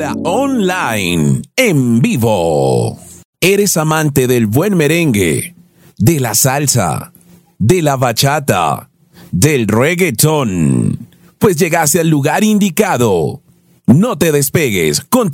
Melodía Online, en vivo. ¿Eres amante del buen merengue, de la salsa, de la bachata, del reggaetón? Pues llegaste al lugar indicado. No te despegues.